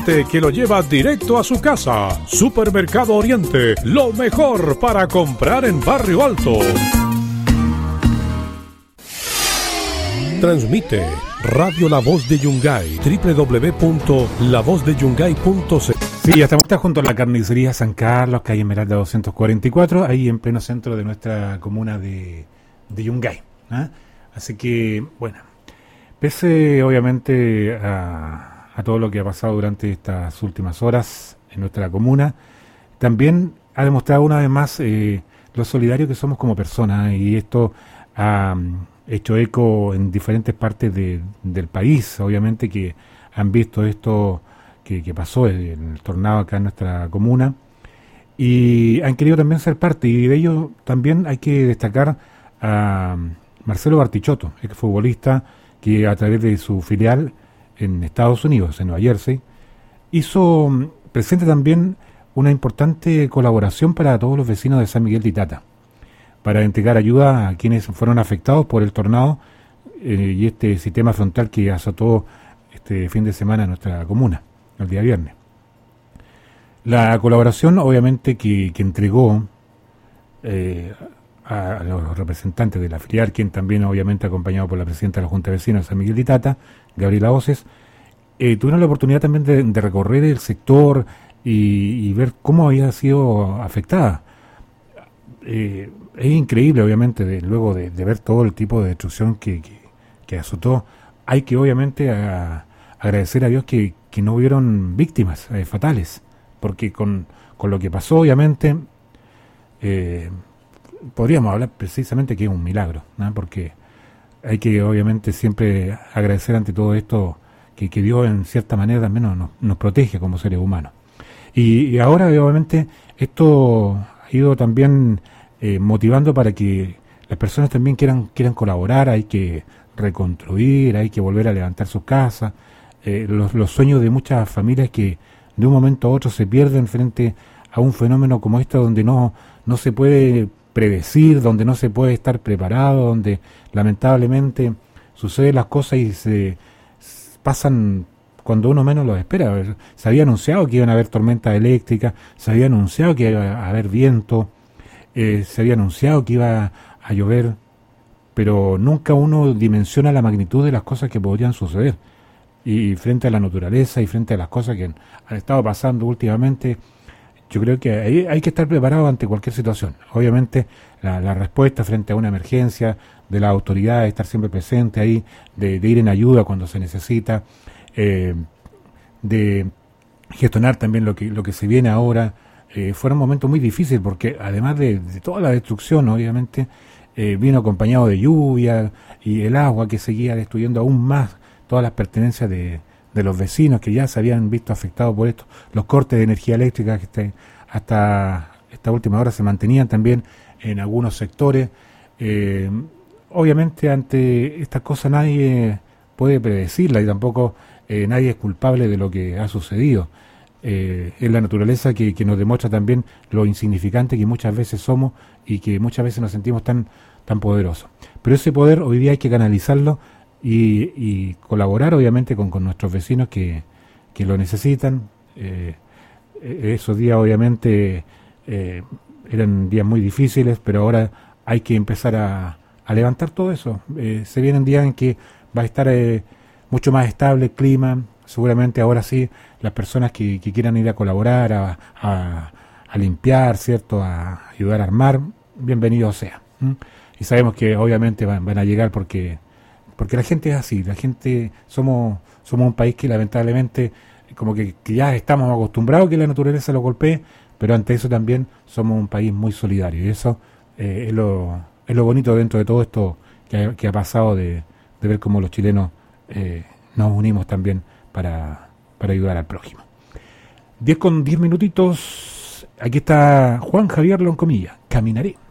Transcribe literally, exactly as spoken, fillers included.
Oriente que lo lleva directo a su casa. Supermercado Oriente, lo mejor para comprar en Barrio Alto. Transmite Radio La Voz de Yungay, doble u doble u doble u punto la voz de yungay punto c l. Sí, ya estamos junto a la carnicería San Carlos, calle Esmeralda doscientos cuarenta y cuatro, ahí en pleno centro de nuestra comuna de, de Yungay, ¿eh? Así que, bueno, pese obviamente a, a todo lo que ha pasado durante estas últimas horas en nuestra comuna, también ha demostrado una vez más eh, lo solidario que somos como personas, y esto ha hecho eco en diferentes partes de, del país, obviamente que han visto esto que, que pasó en el tornado acá en nuestra comuna, y han querido también ser parte, y de ello también hay que destacar a Marcelo Bartichotto, exfutbolista que a través de su filial en Estados Unidos, en Nueva Jersey, hizo presente también una importante colaboración para todos los vecinos de San Miguel de Itata, para entregar ayuda a quienes fueron afectados por el tornado eh, y este sistema frontal que azotó este fin de semana en nuestra comuna, el día viernes. La colaboración, obviamente, que, que entregó eh, a, a los representantes de la filial, quien también, obviamente, acompañado por la presidenta de la Junta de Vecinos de San Miguel de Itata, Gabriela Oces, eh, tuvieron la oportunidad también de, de recorrer el sector y, y ver cómo había sido afectada. Eh, es increíble, obviamente, de, luego de, de ver todo el tipo de destrucción que, que, que azotó. Hay que, obviamente, a, agradecer a Dios que, que no hubieron víctimas eh, fatales, porque con, con lo que pasó, obviamente, eh, podríamos hablar precisamente que es un milagro, ¿no? Porque hay que, obviamente, siempre agradecer ante todo esto que, que Dios, en cierta manera, también nos, nos protege como seres humanos. Y, y ahora, obviamente, esto ha ido también eh, motivando para que las personas también quieran quieran colaborar. Hay que reconstruir, hay que volver a levantar sus casas, eh, los, los sueños de muchas familias que de un momento a otro se pierden frente a un fenómeno como este, donde no, no se puede predecir, donde no se puede estar preparado, donde lamentablemente suceden las cosas y se pasan cuando uno menos lo espera. Se había anunciado que iban a haber tormentas eléctricas, se había anunciado que iba a haber viento, eh, se había anunciado que iba a llover, pero nunca uno dimensiona la magnitud de las cosas que podrían suceder. Y frente a la naturaleza y frente a las cosas que han, han estado pasando últimamente, yo creo que hay, hay que estar preparado ante cualquier situación. Obviamente la, la respuesta frente a una emergencia de la autoridad, estar siempre presente ahí, de, de ir en ayuda cuando se necesita, eh, de gestionar también lo que lo que se viene ahora. Eh, fueron momentos muy difíciles porque además de, de toda la destrucción, obviamente, eh, vino acompañado de lluvia y el agua que seguía destruyendo aún más todas las pertenencias de, de los vecinos que ya se habían visto afectados por esto, los cortes de energía eléctrica que este, hasta esta última hora se mantenían también en algunos sectores. Eh, obviamente ante estas cosas nadie puede predecirla y tampoco eh, nadie es culpable de lo que ha sucedido. Eh, es la naturaleza que, que nos demuestra también lo insignificante que muchas veces somos y que muchas veces nos sentimos tan, tan poderosos. Pero ese poder hoy día hay que canalizarlo y, y colaborar obviamente con, con nuestros vecinos que, que lo necesitan. Eh, esos días obviamente eh, eran días muy difíciles, pero ahora hay que empezar a, a levantar todo eso. Eh, se vienen días en que va a estar eh, mucho más estable el clima. Seguramente ahora sí, las personas que, que quieran ir a colaborar, a, a, a limpiar, ¿cierto?, a ayudar a armar, bienvenido sea. ¿Mm? Y sabemos que obviamente van, van a llegar porque porque la gente es así, la gente, somos somos un país que lamentablemente como que, que ya estamos acostumbrados a que la naturaleza lo golpee, pero ante eso también somos un país muy solidario, y eso eh, es, lo, es lo bonito dentro de todo esto que ha, que ha pasado de, de ver cómo los chilenos eh, nos unimos también para, para ayudar al prójimo. diez con diez minutitos, aquí está Juan Javier Loncomilla, Caminaré.